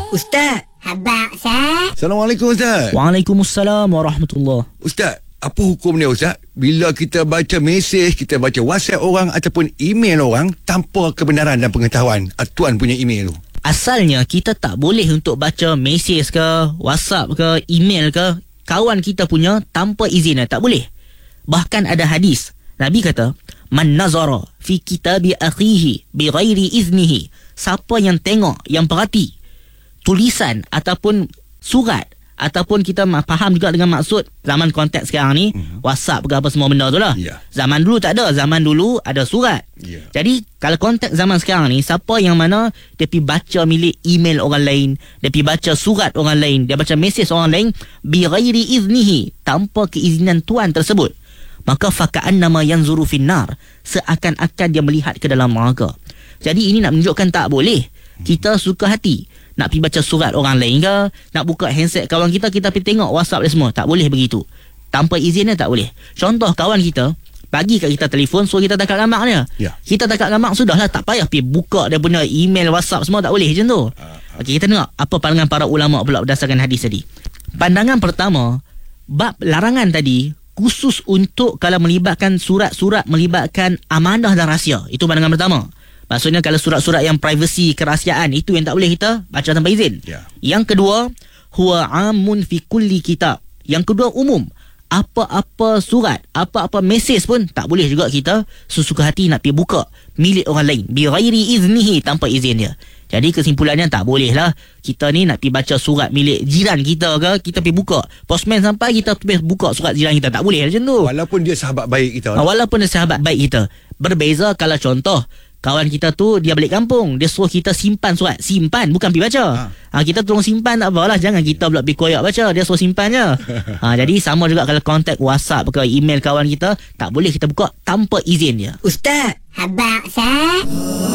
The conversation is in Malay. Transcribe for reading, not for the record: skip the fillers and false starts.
Ustaz. Habaq, Ustaz. Assalamualaikum Ustaz. Waalaikumsalam warahmatullahi. Ustaz, apa hukum dia Ustaz? Bila kita baca mesej, kita baca WhatsApp orang ataupun email orang tanpa kebenaran dan pengetahuan tuan punya email tu. Asalnya kita tak boleh untuk baca mesej ke, WhatsApp ke, email ke kawan kita punya tanpa izin. Tak boleh. Bahkan ada hadis. Nabi kata, "Man nazara fi kitabi akhihi bighairi iznihi." Siapa yang tengok, yang perhati tulisan ataupun surat, ataupun kita faham juga dengan maksud zaman konteks sekarang ni, WhatsApp ke apa semua benda tu lah. Zaman dulu tak ada. Zaman dulu ada surat. Jadi kalau konteks zaman sekarang ni, siapa yang mana dia pergi baca milik email orang lain, dia pergi baca surat orang lain, dia baca mesej orang lain bi ghairi iznihi, tanpa keizinan tuan tersebut, maka faka'annama yanzuru finnar, seakan-akan dia melihat ke dalam neraka. Jadi ini nak menunjukkan tak boleh kita suka hati nak pergi baca surat orang lain ke, nak buka handset kawan kita, kita pergi tengok WhatsApp dia semua. Tak boleh begitu. Tanpa izinnya tak boleh. Contoh, kawan kita bagi kat kita telefon, suruh kita takat gambar dia. Kita takat gambar, sudahlah, tak payah pergi buka dia punya email, WhatsApp semua, tak boleh macam tu. Okey, kita tengok apa pandangan para ulama pula berdasarkan hadis tadi. Pandangan pertama, bab larangan tadi khusus untuk kalau melibatkan surat-surat melibatkan amanah dan rahsia. Itu pandangan pertama. Maksudnya kalau surat-surat yang privasi, kerahsiaan, itu yang tak boleh kita baca tanpa izin. Yang kedua, huwa amun fi kulli kitab. Yang kedua, umum. Apa-apa surat, apa-apa mesej pun tak boleh juga kita sesuka hati nak pergi buka milik orang lain bi ghairi iznihi, tanpa izin dia. Jadi kesimpulannya tak boleh lah kita ni nak pergi baca surat milik jiran kita ke, kita pergi buka. Postman sampai kita pergi buka surat jiran kita, tak boleh macam tu. Walaupun dia sahabat baik kita. Walaupun dia sahabat baik kita. Berbeza kalau contoh kawan kita tu dia balik kampung, dia suruh kita simpan surat. Simpan, bukan pergi baca. Kita tolong simpan, tak apalah, jangan kita pula pergi koyak baca, dia suruh simpan je. Jadi sama juga kalau kontak WhatsApp ke email kawan kita, tak boleh kita buka tanpa izin dia. Ustaz. Habaq, Ustaz.